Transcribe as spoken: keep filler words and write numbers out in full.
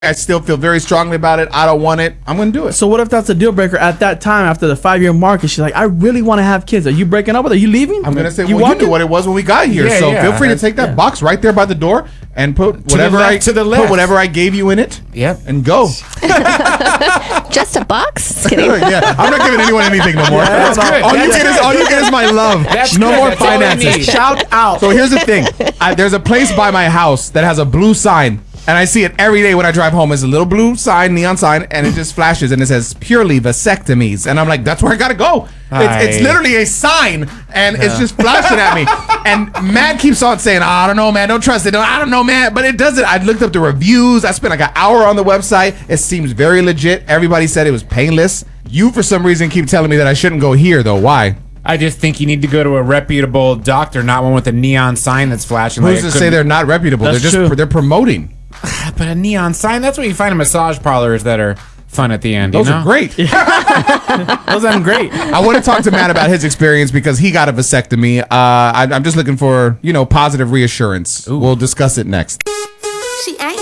I still feel very strongly about it. I don't want it. I'm going to do it. So what if that's a deal breaker at that time after the five year mark? And she's like, I really want to have kids. Are you breaking up with her? Are you leaving? I'm going to say, you well, you walking? knew what it was when we got here. Yeah, so yeah. feel free to take that Yeah. box right there by the door and put whatever left, I to the put left. whatever I gave you in it. Yep. And go. Just a box? Just kidding. Yeah, I'm not giving anyone anything no more. That's good. All you That's get is good. all you get is my love. That's no good. more That's all I finances. need. Shout out. So here's the thing. I, there's a place by my house that has a blue sign, and I see it every day when I drive home. It's a little blue sign, neon sign, and it just flashes, and it says purely vasectomies. And I'm like, that's where I gotta go. It's, it's Aye. literally a sign, and it's just flashing at me. And Matt keeps on saying, I don't know, man, don't trust it. I don't know, man. But it doesn't. I looked up the reviews. I spent like an hour on the website. It seems very legit. Everybody said it was painless. You, for some reason, keep telling me that I shouldn't go here, though. Why? I just think you need to go to a reputable doctor, not one with a neon sign that's flashing. Who's like it to say couldn't- they're not reputable? That's they're just true. they're promoting. But a neon sign, that's what you find in massage parlors that are fun at the end. Those you know? are great. Those are great. I want to talk to Matt about his experience because he got a vasectomy. Uh, I, I'm just looking for, you know, positive reassurance. We'll discuss it next. She ain't